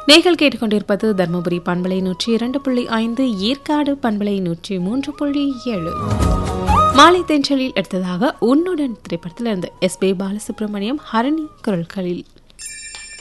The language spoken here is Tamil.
நீங்கள் கேட்டுக்கொண்டிருப்பது தர்மபுரி பண்பலை 102.5, ஏற்காடு பண்பலை 103.7. மாலை தென்றலில் எடுத்ததாக உன்னுடன் திரைப்படத்திலிருந்து எஸ். பி. பாலசுப்ரமணியம், ஹரணி குரல்களில்.